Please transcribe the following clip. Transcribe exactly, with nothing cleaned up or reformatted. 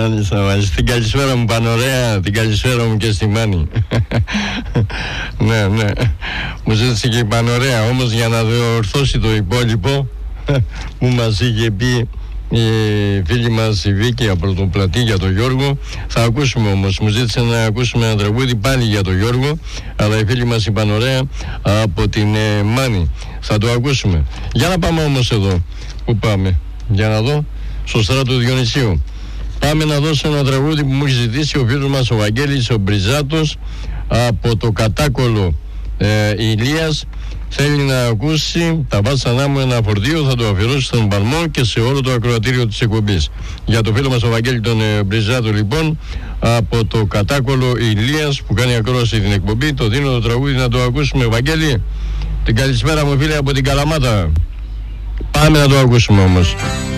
Την καλησπέρα μου Πανωρέα, την καλησπέρα μου και στη Μάνη. Ναι, ναι. Μου ζήτησε και η Πανωρέα, όμως για να διορθώσει το υπόλοιπο που μας είχε πει η φίλη μας η Βίκη από τον Πλατή για τον Γιώργο. Θα ακούσουμε όμως, μου ζήτησε να ακούσουμε ένα τραγούδι πάλι για τον Γιώργο, αλλά η φίλη μας η Πανωρέα από την ε, Μάνη. Θα το ακούσουμε. Για να πάμε όμως εδώ. Πού πάμε? Για να δω. Στο Στράτο Διονυσίου. Πάμε να δώσω ένα τραγούδι που μου έχει ζητήσει ο φίλος μας ο Βαγγέλης ο Μπριζάτος από το Κατάκολο ε, Ηλίας. Θέλει να ακούσει τα βάσανά μου ένα φορτίο, θα το αφιερώσει στον Παλμό και σε όλο το ακροατήριο της εκπομπής. Για το φίλο μας ο Βαγγέλη τον ε, Μπριζάτο λοιπόν, από το Κατάκολο Ηλίας που κάνει ακρόαση την εκπομπή, το δίνω το τραγούδι να το ακούσουμε. Βαγγέλη, την καλησπέρα μου φίλε από την Καλαμάτα. Πάμε να το ακούσουμε όμως.